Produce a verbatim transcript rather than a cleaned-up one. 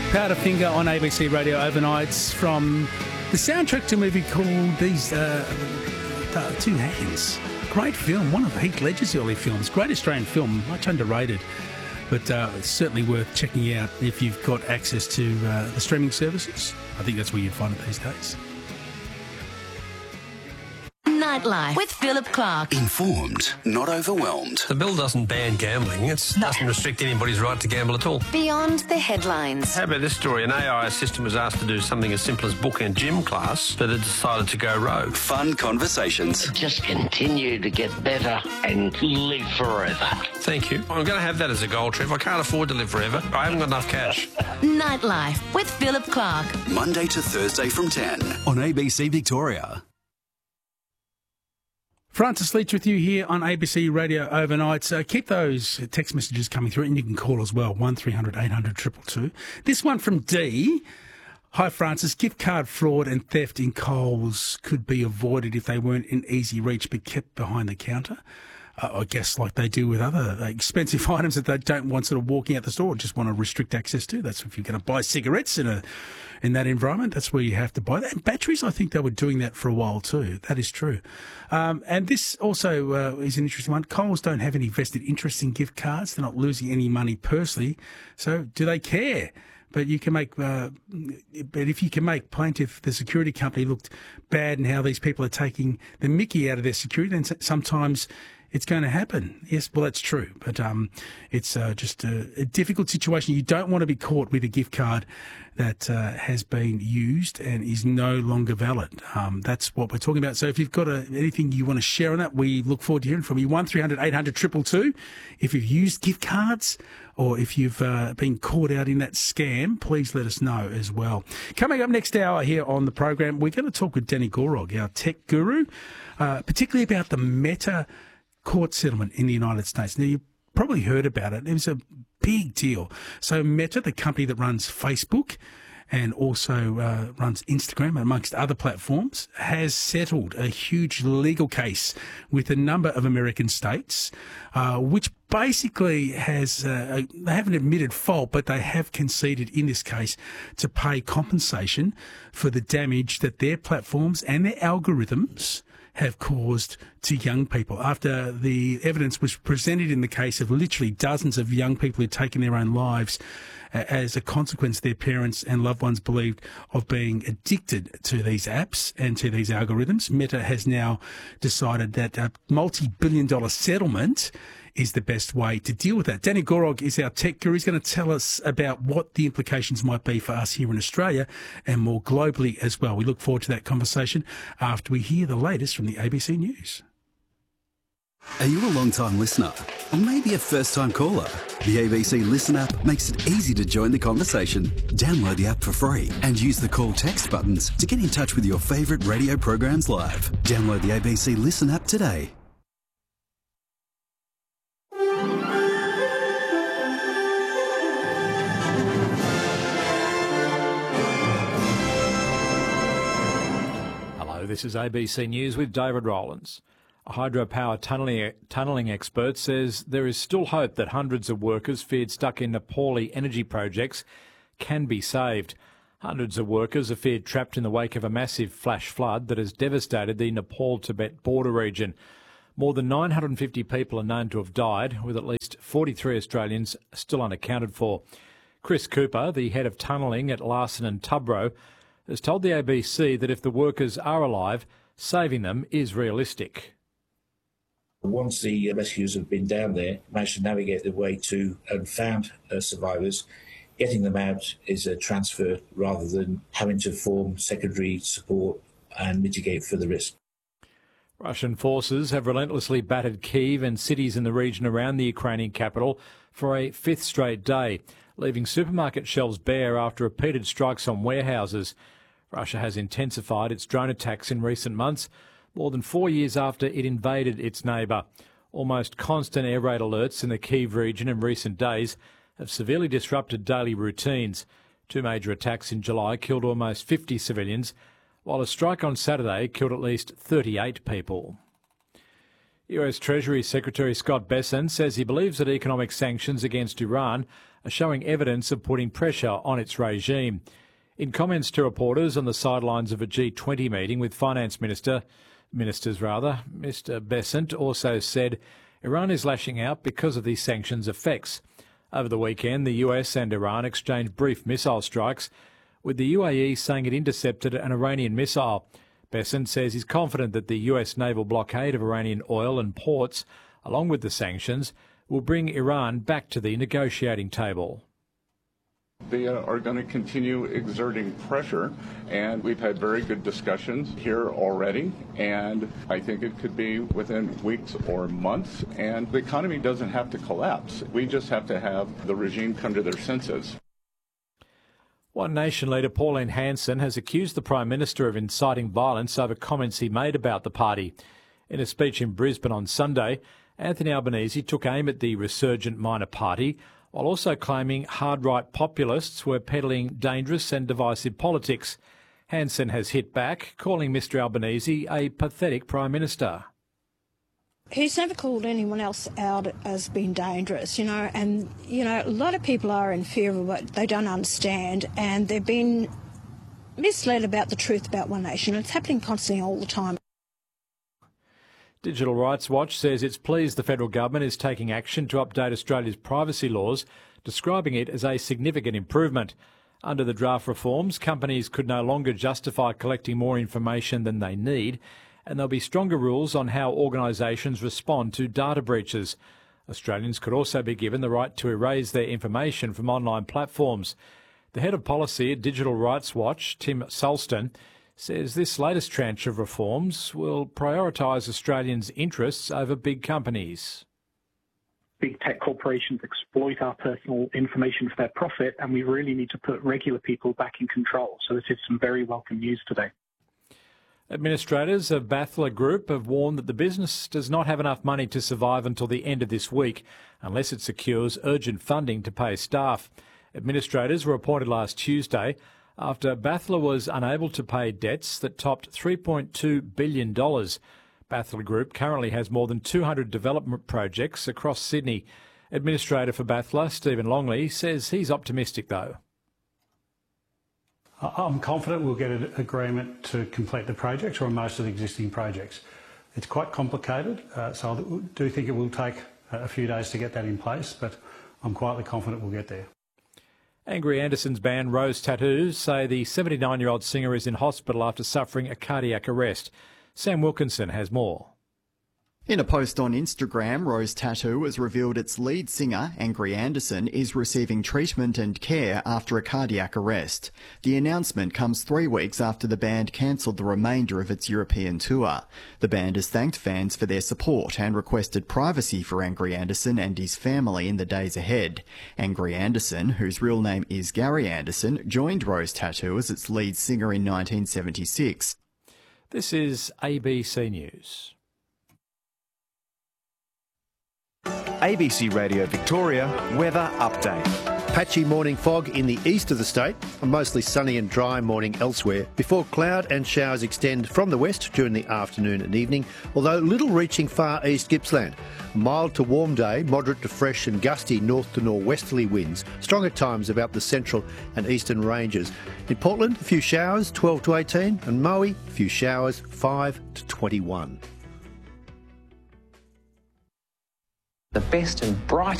Powderfinger on A B C Radio overnights from the soundtrack to a movie called These uh, Two Hands. Great film, one of Heath Ledger's early films. Great Australian film, much underrated, but uh, it's certainly worth checking out if you've got access to uh, the streaming services. I think that's where you'd find it these days. Nightlife with Philip Clark. Informed, not overwhelmed. The bill doesn't ban gambling. It doesn't restrict anybody's right to gamble at all. Beyond the headlines. How about this story? An A I assistant was asked to do something as simple as book a gym class, but it decided to go rogue. Fun conversations. Just continue to get better and live forever. Thank you. I'm going to have that as a goal, Trev. I can't afford to live forever. I haven't got enough cash. Nightlife with Philip Clark. Monday to Thursday from ten on A B C Victoria. Francis Leach with you here on A B C Radio overnight. So keep those text messages coming through, and you can call as well, one three hundred eight hundred two two two. This one from D. Hi, Francis. Gift card fraud and theft in Coles could be avoided if they weren't in easy reach but kept behind the counter. Uh, I guess like they do with other expensive items that they don't want sort of walking out the store, just want to restrict access to. That's if you're going to buy cigarettes in a in that environment, that's where you have to buy that. And batteries, I think they were doing that for a while too. That is true. Um, and this also uh, is an interesting one. Coles don't have any vested interest in gift cards. They're not losing any money personally. So do they care? But you can make, uh, but if you can make plaintiff, the security company, looked bad and how these people are taking the mickey out of their security, then sometimes it's going to happen. Yes, well, that's true. But um, it's uh, just a, a difficult situation. You don't want to be caught with a gift card that uh, has been used and is no longer valid. Um, that's what we're talking about. So if you've got a, anything you want to share on that, we look forward to hearing from you. one three hundred eight hundred two two two. If you've used gift cards or if you've uh, been caught out in that scam, please let us know as well. Coming up next hour here on the program, we're going to talk with Danny Gorog, our tech guru, uh, particularly about the Meta court settlement in the United States. Now, you probably heard about it. It was a big deal. So Meta, the company that runs Facebook and also uh, runs Instagram, amongst other platforms, has settled a huge legal case with a number of American states, uh, which basically has, uh, they haven't admitted fault, but they have conceded in this case to pay compensation for the damage that their platforms and their algorithms have caused to young people after the evidence was presented in the case of literally dozens of young people who'd taken their own lives as a consequence, their parents and loved ones believed, of being addicted to these apps and to these algorithms. Meta has now decided that a multi-billion dollar settlement is the best way to deal with that. Danny Gorog is our tech guru. He's going to tell us about what the implications might be for us here in Australia and more globally as well. We look forward to that conversation after we hear the latest from the A B C News. Are you a long-time listener? Or maybe a first-time caller? The A B C Listen app makes it easy to join the conversation. Download the app for free and use the call text buttons to get in touch with your favourite radio programs live. Download the A B C Listen app today. This is A B C News with David Rowlands. A hydropower tunnelling, tunnelling expert says there is still hope that hundreds of workers feared stuck in Nepali energy projects can be saved. Hundreds of workers are feared trapped in the wake of a massive flash flood that has devastated the Nepal-Tibet border region. More than nine hundred fifty people are known to have died, with at least forty-three Australians still unaccounted for. Chris Cooper, the head of tunnelling at Larson and Tubro, has told the A B C that if the workers are alive, saving them is realistic. Once the rescuers have been down there, managed to navigate their way to and found uh, survivors, getting them out is a transfer rather than having to form secondary support and mitigate further risk. Russian forces have relentlessly battered Kyiv and cities in the region around the Ukrainian capital for a fifth straight day, leaving supermarket shelves bare after repeated strikes on warehouses. Russia has intensified its drone attacks in recent months, more than four years after it invaded its neighbour. Almost constant air raid alerts in the Kyiv region in recent days have severely disrupted daily routines. Two major attacks in July killed almost fifty civilians, while a strike on Saturday killed at least thirty-eight people. U S Treasury Secretary Scott Bessent says he believes that economic sanctions against Iran are showing evidence of putting pressure on its regime. In comments to reporters on the sidelines of a G twenty meeting with finance minister, ministers rather, Mister Bessent also said Iran is lashing out because of these sanctions' effects. Over the weekend, the U S and Iran exchanged brief missile strikes, with the U A E saying it intercepted an Iranian missile. Bessent says he's confident that the U S naval blockade of Iranian oil and ports, along with the sanctions, will bring Iran back to the negotiating table. They are going to continue exerting pressure, and we've had very good discussions here already, and I think it could be within weeks or months, and the economy doesn't have to collapse. We just have to have the regime come to their senses. One Nation leader Pauline Hanson has accused the Prime Minister of inciting violence over comments he made about the party. In a speech in Brisbane on Sunday, Anthony Albanese took aim at the resurgent minor party, while also claiming hard-right populists were peddling dangerous and divisive politics. Hanson has hit back, calling Mister Albanese a pathetic Prime Minister. He's never called anyone else out as being dangerous, you know, and, you know, a lot of people are in fear of what they don't understand, and they've been misled about the truth about One Nation. It's happening constantly all the time. Digital Rights Watch says it's pleased the federal government is taking action to update Australia's privacy laws, describing it as a significant improvement. Under the draft reforms, companies could no longer justify collecting more information than they need, and there'll be stronger rules on how organisations respond to data breaches. Australians could also be given the right to erase their information from online platforms. The head of policy at Digital Rights Watch, Tim Sulston, says this latest tranche of reforms will prioritise Australians' interests over big companies. Big tech corporations exploit our personal information for their profit, and we really need to put regular people back in control. So this is some very welcome news today. Administrators of Bathla Group have warned that the business does not have enough money to survive until the end of this week, unless it secures urgent funding to pay staff. Administrators were appointed last Tuesday after Bathla was unable to pay debts that topped three point two billion dollars. Bathla Group currently has more than two hundred development projects across Sydney. Administrator for Bathla, Stephen Longley, says he's optimistic though. I'm confident we'll get an agreement to complete the projects or most of the existing projects. It's quite complicated, uh, so I do think it will take a few days to get that in place, but I'm quietly confident we'll get there. Angry Anderson's band Rose Tattoos say the seventy-nine-year-old singer is in hospital after suffering a cardiac arrest. Sam Wilkinson has more. In a post on Instagram, Rose Tattoo has revealed its lead singer, Angry Anderson, is receiving treatment and care after a cardiac arrest. The announcement comes three weeks after the band cancelled the remainder of its European tour. The band has thanked fans for their support and requested privacy for Angry Anderson and his family in the days ahead. Angry Anderson, whose real name is Gary Anderson, joined Rose Tattoo as its lead singer in nineteen seventy-six. This is A B C News. A B C Radio Victoria weather update. Patchy morning fog in the east of the state, a mostly sunny and dry morning elsewhere, before cloud and showers extend from the west during the afternoon and evening, although little reaching far east Gippsland. Mild to warm day, moderate to fresh and gusty north to northwesterly winds, strong at times about the central and eastern ranges. In Portland, a few showers, twelve to eighteen, and Moe, a few showers, five to twenty-one. The best and brightest